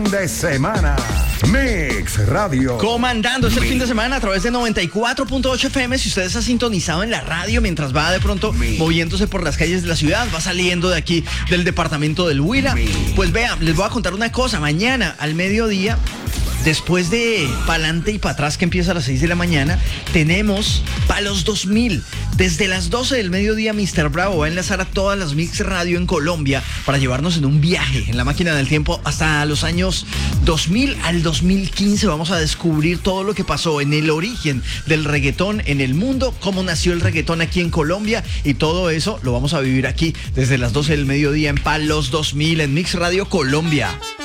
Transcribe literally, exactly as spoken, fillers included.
de semana. Mix Radio. Comandando este fin de semana a través de noventa y cuatro punto ocho F M. Si usted está sintonizado en la radio mientras va de pronto moviéndose por las calles de la ciudad, va saliendo de aquí del departamento del Huila, pues vea, les voy a contar una cosa. Mañana al mediodía, después de pa'lante y para atrás que empieza a las seis de la mañana, tenemos pa' los dos mil. Desde las doce del mediodía, mister Bravo va a enlazar a todas las Mix Radio en Colombia para llevarnos en un viaje en la máquina del tiempo hasta los años dos mil al dos mil quince. Vamos a descubrir todo lo que pasó en el origen del reggaetón en el mundo, cómo nació el reggaetón aquí en Colombia, y todo eso lo vamos a vivir aquí desde las doce del mediodía en pa' los dos mil en Mix Radio Colombia.